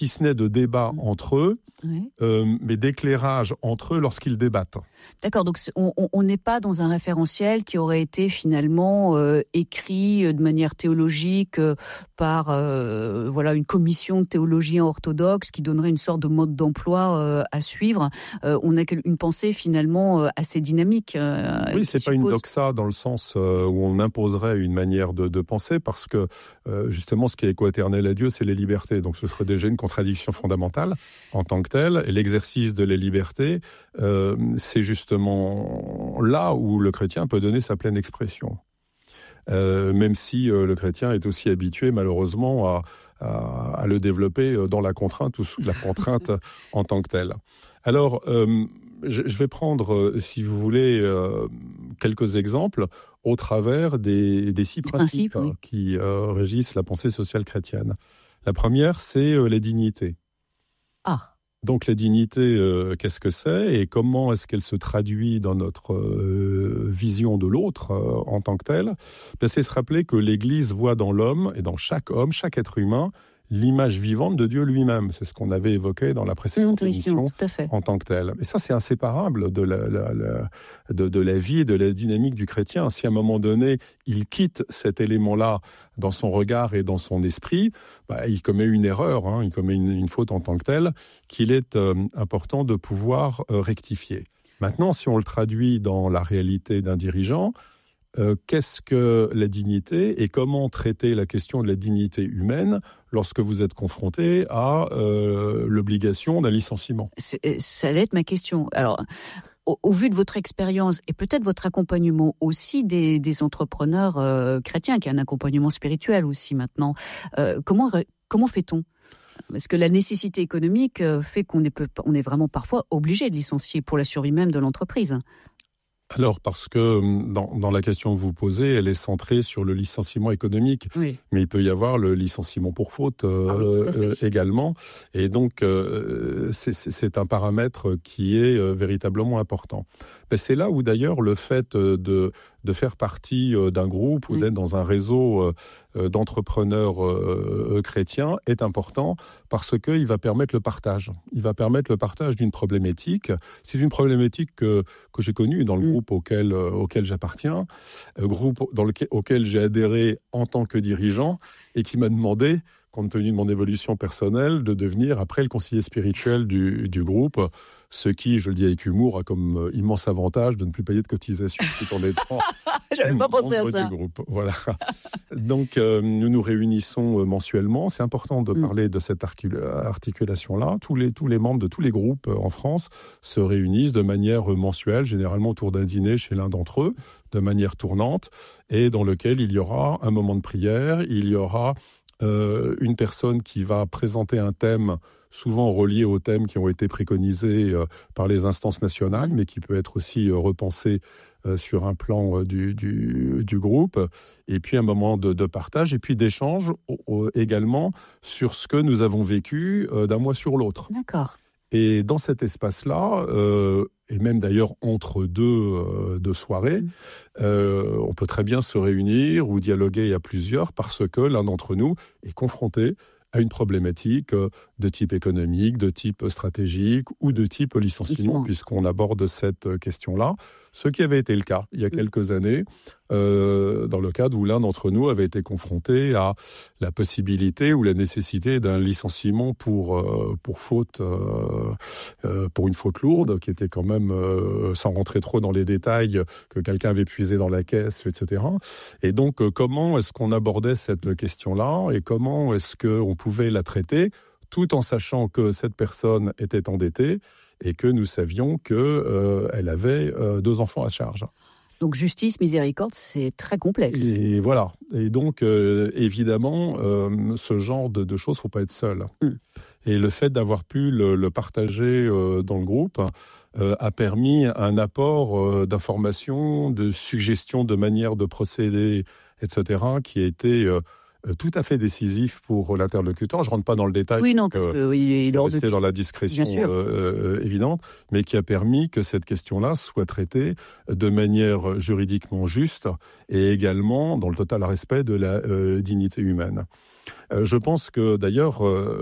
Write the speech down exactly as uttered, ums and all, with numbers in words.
si ce n'est de débat entre eux, oui. euh, mais d'éclairage entre eux lorsqu'ils débattent. D'accord, donc on n'est pas dans un référentiel qui aurait été finalement euh, écrit de manière théologique euh, par euh, voilà, une commission de théologiens orthodoxes qui donnerait une sorte de mode d'emploi euh, à suivre. Euh, on a une pensée finalement euh, assez dynamique. Euh, oui, c'est pas suppose... une doxa dans le sens euh, où on imposerait une manière de, de penser, parce que euh, justement ce qui est coéternel à Dieu, c'est les libertés. Donc ce serait déjà une contradiction fondamentale en tant que telle. Et l'exercice de les libertés, euh, c'est justement là où le chrétien peut donner sa pleine expression. Euh, même si euh, le chrétien est aussi habitué malheureusement à, à, à le développer dans la contrainte ou sous la contrainte en tant que telle. Alors, euh, je, je vais prendre, euh, si vous voulez, euh, quelques exemples au travers des, des six principes, principes oui. qui euh, régissent la pensée sociale chrétienne. La première, c'est euh, la dignité. Ah. Donc la dignité, euh, qu'est-ce que c'est et comment est-ce qu'elle se traduit dans notre euh, vision de l'autre euh, en tant que telle? Ben, c'est se rappeler que l'Église voit dans l'homme et dans chaque homme, chaque être humain, l'image vivante de Dieu lui-même. C'est ce qu'on avait évoqué dans la précédente mmh, émission tout à fait. En tant que tel. Et ça, c'est inséparable de la, la, la, de, de la vie et de la dynamique du chrétien. Si à un moment donné, il quitte cet élément-là dans son regard et dans son esprit, bah, il commet une erreur, hein, il commet une, une faute en tant que telle, qu'il est euh, important de pouvoir euh, rectifier. Maintenant, si on le traduit dans la réalité d'un dirigeant, Euh, qu'est-ce que la dignité et comment traiter la question de la dignité humaine lorsque vous êtes confronté à euh, l'obligation d'un licenciement? C'est, ça allait être ma question. Alors, au, au vu de votre expérience et peut-être votre accompagnement aussi des, des entrepreneurs euh, chrétiens, qui est un accompagnement spirituel aussi maintenant, euh, comment, comment fait-on ? Parce que la nécessité économique fait qu'on est, on est vraiment parfois obligé de licencier pour la survie même de l'entreprise. Alors, parce que dans, dans la question que vous posez, elle est centrée sur le licenciement économique. Oui. Mais il peut y avoir le licenciement pour faute euh, ah oui, euh, également. Et donc, euh, c'est, c'est un paramètre qui est euh, véritablement important. Mais c'est là où, d'ailleurs, le fait de, de faire partie d'un groupe ou d'être dans un réseau euh, d'entrepreneurs euh, chrétiens est important, parce qu'il va permettre le partage. Il va permettre le partage d'une problématique. C'est une problématique que, que j'ai connue dans le groupe auquel, euh, auquel j'appartiens, euh, groupe dans lequel, auquel j'ai adhéré en tant que dirigeant et qui m'a demandé, compte tenu de mon évolution personnelle, de devenir après le conseiller spirituel du, du groupe, ce qui, je le dis avec humour, a comme euh, immense avantage de ne plus payer de cotisations tout en étant J'avais pas pensé à ça. Du groupe. Voilà. Donc, euh, nous nous réunissons mensuellement. C'est important de parler mm. de cette articulation-là. Tous les, tous les membres de tous les groupes en France se réunissent de manière mensuelle, généralement autour d'un dîner chez l'un d'entre eux, de manière tournante, et dans lequel il y aura un moment de prière, il y aura euh, une personne qui va présenter un thème souvent reliés aux thèmes qui ont été préconisés euh, par les instances nationales, mais qui peut être aussi euh, repensé euh, sur un plan euh, du, du, du groupe, et puis un moment de, de partage, et puis d'échange euh, également sur ce que nous avons vécu euh, d'un mois sur l'autre. D'accord. Et dans cet espace-là, euh, et même d'ailleurs entre deux, euh, deux soirées, mmh. euh, on peut très bien se réunir ou dialoguer à plusieurs, parce que l'un d'entre nous est confronté à une problématique de type économique, de type stratégique ou de type licenciement, puisqu'on aborde cette question-là. Ce qui avait été le cas il y a quelques années, euh, dans le cadre où l'un d'entre nous avait été confronté à la possibilité ou la nécessité d'un licenciement pour, euh, pour faute, euh, euh, pour une faute lourde, qui était quand même, euh, sans rentrer trop dans les détails, que quelqu'un avait puisé dans la caisse, et cetera. Et donc, euh, comment est-ce qu'on abordait cette question-là et comment est-ce qu'on pouvait la traiter, tout en sachant que cette personne était endettée et que nous savions qu'elle euh, avait euh, deux enfants à charge. Donc justice, miséricorde, c'est très complexe. Et voilà. Et donc, euh, évidemment, euh, ce genre de, de choses, il ne faut pas être seul. Mm. Et le fait d'avoir pu le, le partager euh, dans le groupe euh, a permis un apport euh, d'informations, de suggestions de manière de procéder, et cetera, qui a été euh, tout à fait décisif pour l'interlocuteur. Je ne rentre pas dans le détail, oui, non, parce que, euh, il est rester dans la discrétion euh, évidente, mais qui a permis que cette question-là soit traitée de manière juridiquement juste et également dans le total respect de la euh, dignité humaine. Euh, je pense que d'ailleurs... Euh,